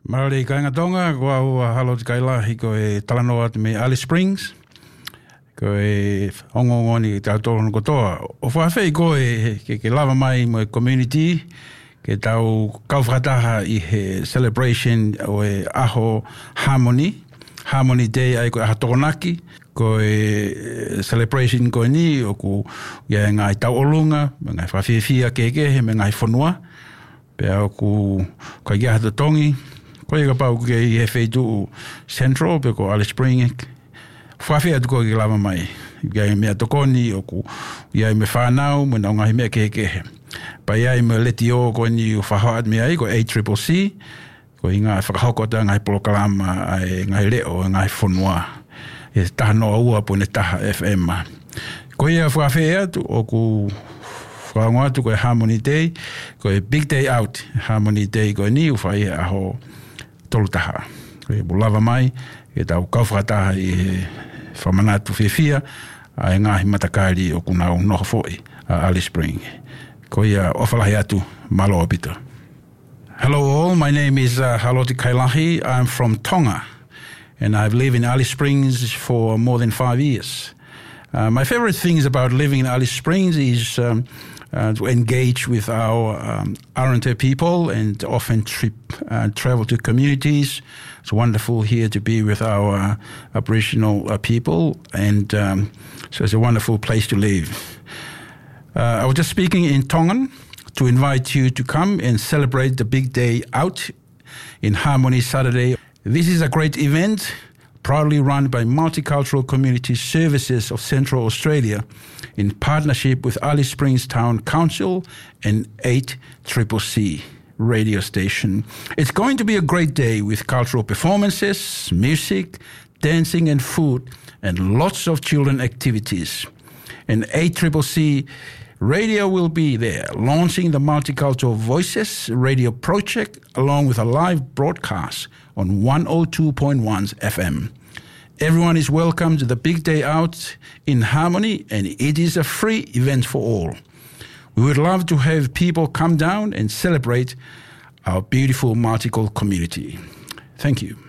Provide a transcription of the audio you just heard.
Marari Kaingatonga, kua ua halo te kailahi ko e talanoa te me Alice Springs. Ko e ongongoni te autorono kotoa. O whawhai ko e ke lava mai mo e community, ke tau kauwhataha I he celebration o e aho Harmony Day ai ko e aha tokonaki. Ko e celebration ko ni o ku ia ngai tau olunga, ngai whawhiawhia kekehe, me ngai whanua. Pea o ku ia hata tongi. Ko ia ka pau ke I he whaitu Central, pe ko Alice Springs. Whawhia tu ko ki lava mai. Ia mea tokoni, o ku ia me whanau, me nao ngahi mea kekehe. Pa ia me leti o ko ni u whahoat mea I, ko ACCC, ko I ngā whakahokota ngai polokalama, ai ngai leo, ngai whanua. E taha noa ua po ne taha FM. Ko ia whawhia tu o ku whangoa tu ko e Harmony Day, ko e Big Day Out, Harmony Day ko ni u whai aho tolutaha. Ko e lava mai, e tau kauwhataha I he whamanatu whiwhia, a e ngāhi matakari o kunau noho foi, a Alice Springs. Ko ia ofalahi atu, malo opito. Hello all, my name is Haloti Kailahi. I'm from Tonga, and I've lived in Alice Springs for more than 5 years. My favorite things about living in Alice Springs is to engage with our Arrernte people and often travel to communities. It's wonderful here to be with our Aboriginal people, and so it's a wonderful place to live. I was just speaking in Tongan to invite you to come and celebrate the Big Day Out in Harmony Saturday. This is a great event, proudly run by Multicultural Community Services of Central Australia in partnership with Alice Springs Town Council and 8CCC radio station. It's going to be a great day with cultural performances, music, dancing and food, and lots of children activities. And 8CCC radio will be there, launching the Multicultural Voices radio project along with a live broadcast on 102.1 FM. Everyone is welcome to the Big Day Out in Harmony, and it is a free event for all. We would love to have people come down and celebrate our beautiful multicultural community. Thank you.